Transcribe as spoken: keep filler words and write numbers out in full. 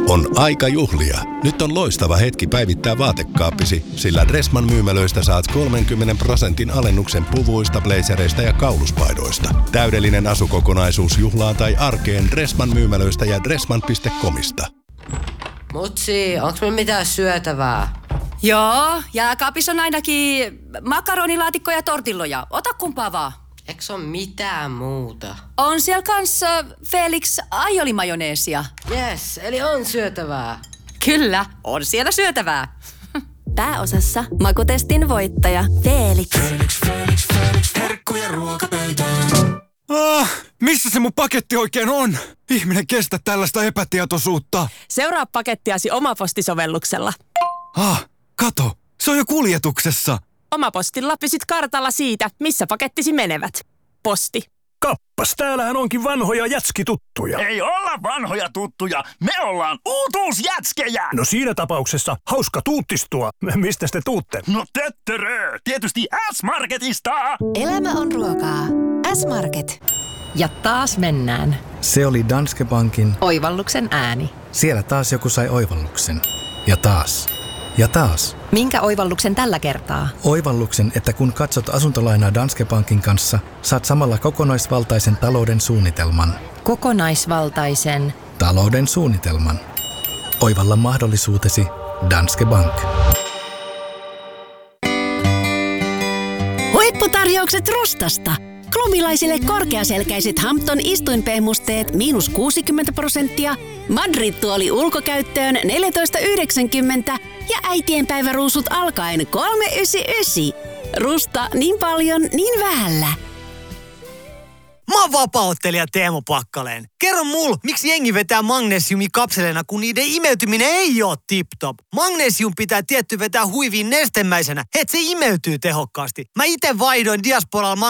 On aika juhlia. Nyt on loistava hetki päivittää vaatekaappisi, sillä Dressman myymälöistä saat kolmenkymmenen prosentin alennuksen puvuista, blazereista ja kauluspaidoista. Täydellinen asukokonaisuus juhlaan tai arkeen Dressman myymälöistä ja dressman piste comista. Mutsi, onks meillä mitään syötävää? Joo, jääkaapissa on ainakin makaronilaatikkoja ja tortilloja. Ota kumpaa vaan. Eiks oo mitään muuta? On siellä kanssa Felix aiolimajoneesia. Yes, eli on syötävää. Kyllä, on siellä syötävää. Pääosassa makutestin voittaja Felix. Felix, Felix, Felix. Herkkuja ruokapöytään. Ah, missä se mun paketti oikein on? Ihminen kestä tällaista epätietoisuutta. Seuraa pakettiasi Omaposti-sovelluksella. Ah, kato, se on jo kuljetuksessa. Omapostilla pysyt kartalla siitä, missä pakettisi menevät. Posti. Kappas, täällähän onkin vanhoja jätskituttuja. Ei olla vanhoja tuttuja, me ollaan uutuusjätskejä! No siinä tapauksessa hauska tuuttistua. Mistä te tuutte? No töttörö, tietysti S-Marketista! Elämä on ruokaa. S-Market. Ja taas mennään. Se oli Danske Bankin Oivalluksen ääni. Siellä taas joku sai oivalluksen. Ja taas. Ja taas. Minkä oivalluksen tällä kertaa? Oivalluksen, että kun katsot asuntolainaa Danske Bankin kanssa, saat samalla kokonaisvaltaisen talouden suunnitelman. Kokonaisvaltaisen talouden suunnitelman. Oivalla mahdollisuutesi Danske Bank. Huipputarjoukset Rustasta. Klubilaisille korkeaselkäiset Hampton istuinpehmusteet miinus kuusikymmentä prosenttia, Madrid-tuoli ulkokäyttöön neljätoista yhdeksänkymmentä ja äitienpäiväruusut alkaen kolme yhdeksänkymmentäyhdeksän. Rusta niin paljon, niin vähällä. Mä oon vapauttelija Teemu Pakkaleen. Kerro mul, miksi jengi vetää magnesiumia kapseleina, kun niiden imeytyminen ei oo tip-top. Magnesium pitää tietty vetää huiviin nestemäisenä, et se imeytyy tehokkaasti. Mä ite vaihdoin Diasporalla